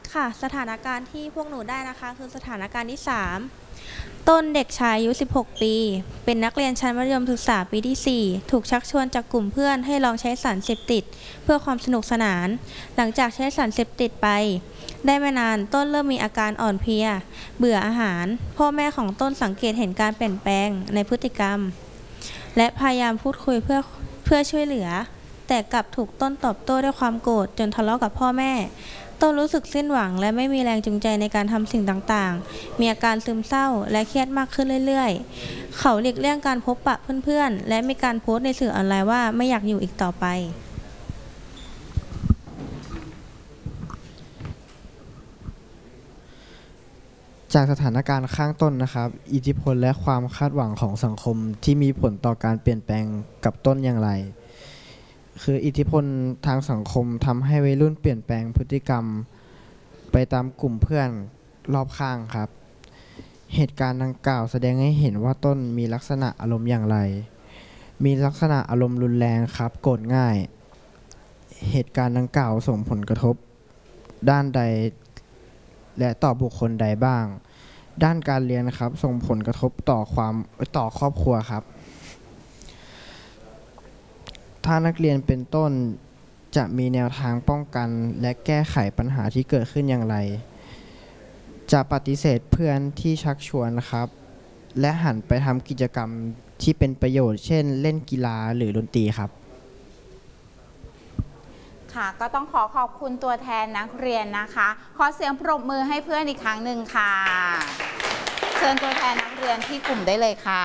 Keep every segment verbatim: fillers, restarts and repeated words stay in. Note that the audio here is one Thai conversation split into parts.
ค่ะสถานการณ์ที่พวกหนูได้นะคะคือสถานการณ์ที่สามต้นเด็กชายอายุสิบหกปีเป็นนักเรียนชั้นมัธยมศึกษาปีที่สี่ถูกชักชวนจากกลุ่มเพื่อนให้ลองใช้สารเสพติดเพื่อความสนุกสนานหลังจากใช้สารเสพติดไปได้ไม่นานต้นเริ่มมีอาการอ่อนเพลียเบื่ออาหารพ่อแม่ของต้นสังเกตเห็นการเปลี่ยนแปลงในพฤติกรรมและพยายามพูดคุยเพื่อเพื่อช่วยเหลือแต่กลับถูกต้นตอบโต้ด้วยความโกรธจนทะเลาะกับพ่อแม่ต้นรู้สึกสิ้นหวังและไม่มีแรงจูงใจในการทำสิ่งต่างๆมีอาการซึมเศร้าและเครียดมากขึ้นเรื่อยๆเขาหลีกเลี่ยงการพบปะเพื่อนๆและมีการโพสต์ในสื่อออนไลน์ว่าไม่อยากอยู่อีกต่อไปจากสถานการณ์ข้างต้นนะครับอิทธิพลและความคาดหวังของสังคมที่มีผลต่อการเปลี่ยนแปลงกับต้นอย่างไรคืออิทธิพลทางสังคมทำให้วัยรุ่นเปลี่ยนแปลงพฤติกรรมไปตามกลุ่มเพื่อนรอบข้างครับเหตุการณ์ดังกล่าวแสดงให้เห็นว่าต้นมีลักษณะอารมณ์อย่างไรมีลักษณะอารมณ์รุนแรงครับโกรธง่ายเหตุการณ์ดังกล่าวส่งผลกระทบด้านใดและต่อบุคคลใดบ้างด้านการเรียนครับส่งผลกระทบต่อความต่อครอบครัวครับถ้านักเรียนเป็นต้นจะมีแนวทางป้องกันและแก้ไขปัญหาที่เกิดขึ้นอย่างไรจะปฏิเสธเพื่อนที่ชักชวนครับและหันไปทำกิจกรรมที่เป็นประโยชน์เช่นเล่นกีฬาหรือดนตรีครับค่ะก็ต้องขอขอบคุณตัวแทนนักเรียนนะคะขอเสียงปรบมือให้เพื่อนอีกครั้งหนึ่งค่ะเชิญตัวแทนนักเรียนที่กลุ่มได้เลยค่ะ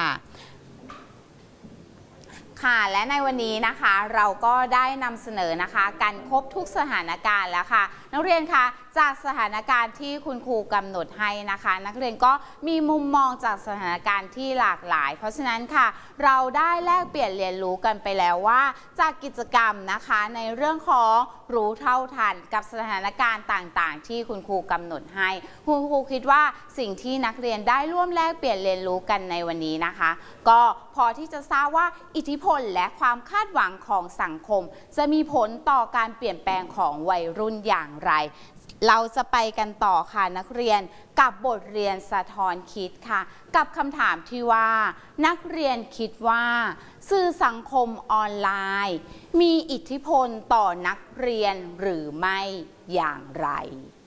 ค่ะและในวันนี้นะคะเราก็ได้นำเสนอนะคะกันครบทุกสถานการณ์แล้วค่ะนักเรียนคะจากสถานการณ์ที่คุณครูกำหนดให้นะคะนักเรียนก็มีมุมมองจากสถานการณ์ที่หลากหลายเพราะฉะนั้นค่ะเราได้แลกเปลี่ยนเรียนรู้กันไปแล้วว่าจากกิจกรรมนะคะในเรื่องของรู้เท่าทันกับสถานการณ์ต่างๆที่คุณครูกำหนดให้คุณครูคิดว่าสิ่งที่นักเรียนได้ร่วมแลกเปลี่ยนเรียนรู้กันในวันนี้นะคะก็พอที่จะทราบว่าอิทธิพลและความคาดหวังของสังคมจะมีผลต่อการเปลี่ยนแปลงของวัยรุ่นอย่างไรเราจะไปกันต่อค่ะนักเรียนกับบทเรียนสะท้อนคิดค่ะกับคำถามที่ว่านักเรียนคิดว่าสื่อสังคมออนไลน์มีอิทธิพลต่อนักเรียนหรือไม่อย่างไร